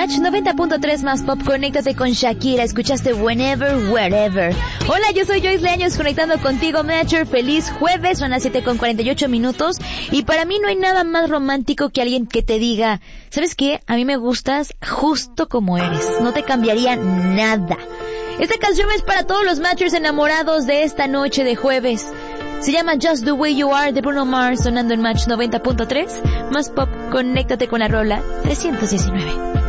Match 90.3 más pop, conéctate con Shakira. Escuchaste Whenever, Wherever. Hola, yo soy Joyce Leaños, conectando contigo, Matcher. Feliz jueves, son las 7:48. Y para mí no hay nada más romántico que alguien que te diga, ¿sabes qué? A mí me gustas justo como eres. No te cambiaría nada. Esta canción es para todos los Matchers enamorados de esta noche de jueves. Se llama Just the Way You Are de Bruno Mars, sonando en Match 90.3 más pop. Conéctate con la rola 319.